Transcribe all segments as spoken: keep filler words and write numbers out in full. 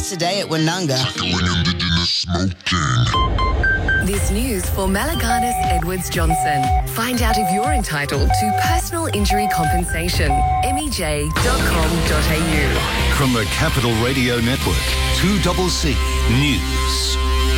once a day at Woononga. This news for Malaganas Edwards Johnson. Find out if you're entitled to personal injury compensation. M E J dot com dot a u. From the Capital Radio Network, two C C News.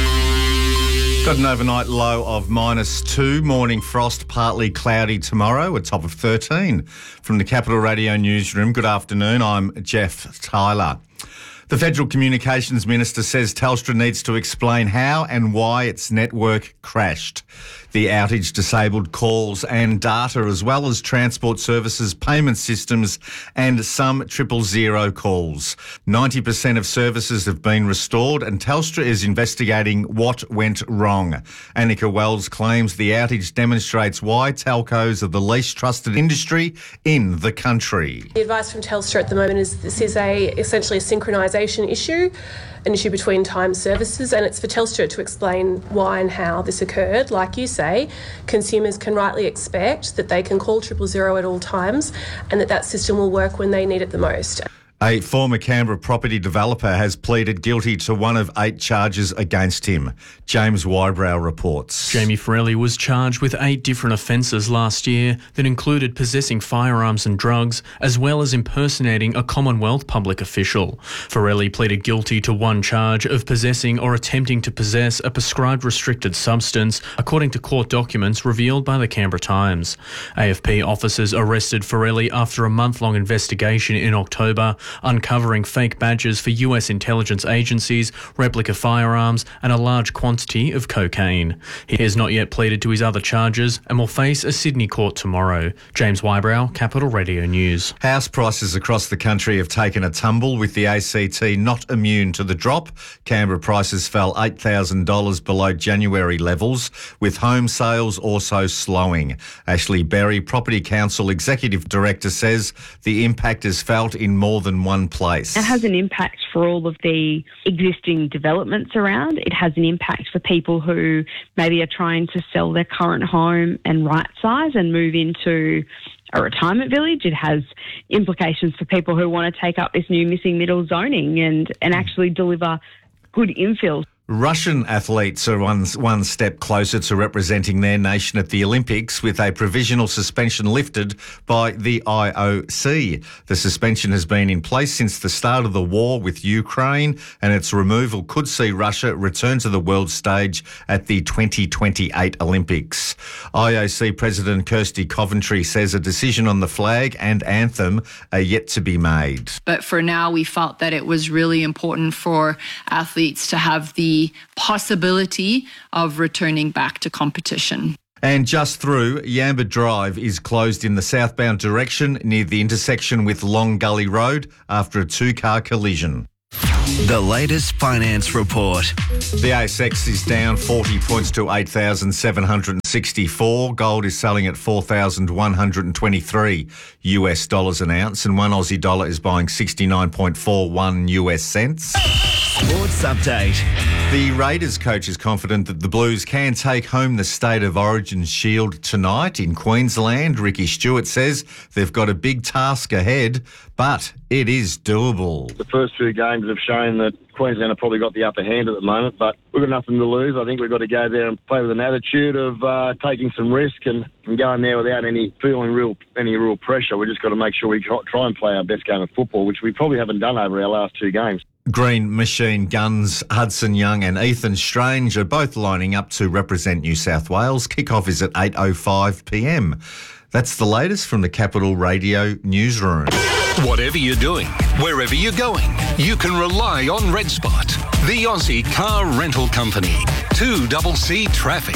Got an overnight low of minus two. Morning frost, partly cloudy tomorrow, a top of thirteen. From the Capital Radio Newsroom, good afternoon. I'm Jeff Tyler. The Federal Communications Minister says Telstra needs to explain how and why its network crashed. The outage disabled calls and data, as well as transport services, payment systems and some triple zero calls. ninety percent of services have been restored and Telstra is investigating what went wrong. Annika Wells claims the outage demonstrates why telcos are the least trusted industry in the country. The advice from Telstra at the moment is this is a essentially a synchronisation issue, an issue between time services, and it's for Telstra to explain why and how this occurred. Like you say, consumers can rightly expect that they can call triple zero at all times and that that system will work when they need it the most. A former Canberra property developer has pleaded guilty to one of eight charges against him. James Wybrow reports. Jamie Forelli was charged with eight different offences last year that included possessing firearms and drugs, as well as impersonating a Commonwealth public official. Forelli pleaded guilty to one charge of possessing or attempting to possess a prescribed restricted substance, according to court documents revealed by the Canberra Times. A F P officers arrested Forelli after a month-long investigation in October, uncovering fake badges for U S intelligence agencies, replica firearms and a large quantity of cocaine. He has not yet pleaded to his other charges and will face a Sydney court tomorrow. James Wybrow, Capital Radio News. House prices across the country have taken a tumble, with the A C T not immune to the drop. Canberra prices fell eight thousand dollars below January levels, with home sales also slowing. Ashley Berry, Property Council Executive Director, says the impact is felt in more than one place. It has an impact for all of the existing developments around. It has an impact for people who maybe are trying to sell their current home and right-size and move into a retirement village. It has implications for people who want to take up this new missing middle zoning and, and actually deliver good infill. Russian athletes are one, one step closer to representing their nation at the Olympics, with a provisional suspension lifted by the I O C. The suspension has been in place since the start of the war with Ukraine, and its removal could see Russia return to the world stage at the twenty twenty-eight Olympics. I O C President Kirsty Coventry says a decision on the flag and anthem are yet to be made. But for now, we felt that it was really important for athletes to have the possibility of returning back to competition. And just through, Yamba Drive is closed in the southbound direction near the intersection with Long Gully Road after a two-car collision. The latest finance report. The A S X is down forty points to eight thousand seven hundred sixty-four. Gold is selling at four thousand one hundred twenty-three U S dollars an ounce, and one Aussie dollar is buying sixty-nine point four one U S cents. Sports update. The Raiders coach is confident that the Blues can take home the State of Origin Shield tonight in Queensland. Ricky Stewart says they've got a big task ahead, but it is doable. The first two games have shown that Queensland have probably got the upper hand at the moment, but we've got nothing to lose. I think we've got to go there and play with an attitude of uh, taking some risk and, and going there without any feeling real any real pressure. We've just got to make sure we try and play our best game of football, which we probably haven't done over our last two games. Green Machine Guns Hudson Young and Ethan Strange are both lining up to represent New South Wales. Kickoff is at eight oh five p m. That's the latest from the Capital Radio Newsroom. Whatever you're doing, wherever you're going, you can rely on Red Spot, the Aussie car rental company. two C C Traffic.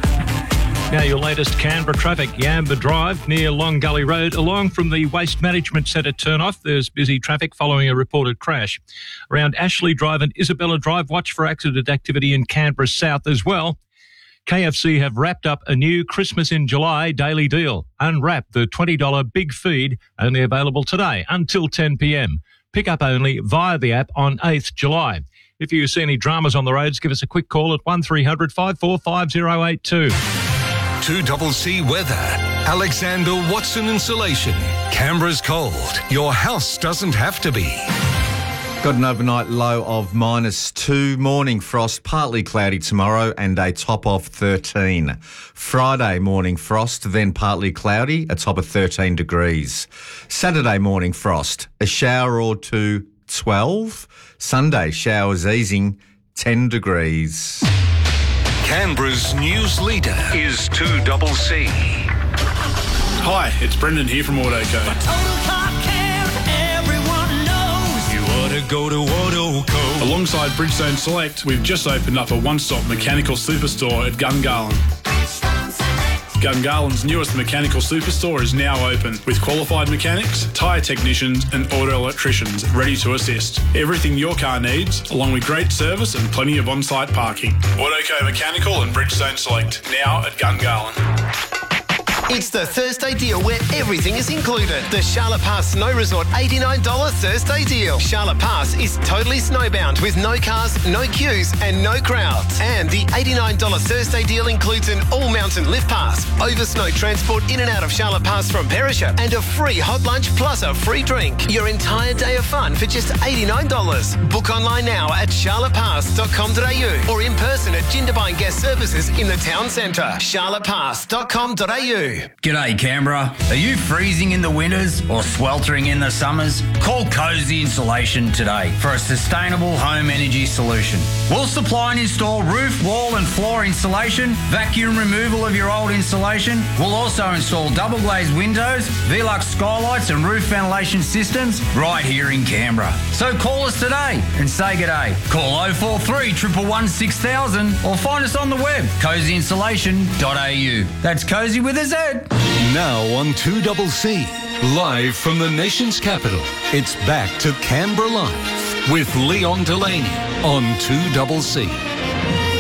Now your latest Canberra traffic. Yamba Drive near Long Gully Road, along from the Waste Management Centre turnoff. There's busy traffic following a reported crash. Around Ashley Drive and Isabella Drive, watch for accident activity in Canberra South as well. K F C have wrapped up a new Christmas in July daily deal. Unwrap the twenty dollars Big Feed, only available today until ten p m. Pick up only via the app on eighth July. If you see any dramas on the roads, give us a quick call at one three hundred five four five zero eight two. two C C Weather. Alexander Watson Insulation. Canberra's cold. Your house doesn't have to be. Got an overnight low of minus two. Morning frost, partly cloudy tomorrow and a top of thirteen. Friday morning frost, then partly cloudy, a top of thirteen degrees. Saturday morning frost, a shower or two, twelve. Sunday showers easing, ten degrees. Canberra's news leader is two double C. Hi, it's Brendan here from Autoco. To go to Autoco. Alongside Bridgestone Select, we've just opened up a one-stop mechanical superstore at Gungahlin. Gungahlин's newest mechanical superstore is now open with qualified mechanics, tyre technicians and auto electricians ready to assist. Everything your car needs, along with great service and plenty of on-site parking. Autoco Mechanical and Bridgestone Select, now at Gungahlin. It's the Thursday deal where everything is included. The Charlotte Pass Snow Resort eighty-nine dollars Thursday deal. Charlotte Pass is totally snowbound with no cars, no queues and no crowds. And the eighty-nine dollars Thursday deal includes an all-mountain lift pass, over snow transport in and out of Charlotte Pass from Perisher and a free hot lunch plus a free drink. Your entire day of fun for just eighty-nine dollars. Book online now at charlotte pass dot com dot a u or in person at Jindabyne Guest Services in the town centre. charlotte pass dot com dot a u. G'day Canberra. Are you freezing in the winters or sweltering in the summers? Call Cozy Insulation today for a sustainable home energy solution. We'll supply and install roof, wall and floor insulation, vacuum removal of your old insulation. We'll also install double glazed windows, Velux skylights and roof ventilation systems right here in Canberra. So call us today and say g'day. Call oh four three, one one one, six thousand or find us on the web, cozy insulation dot a u. That's Cozy with a Z. Now on two double C, live from the nation's capital, it's back to Canberra Live with Leon Delaney on two double C.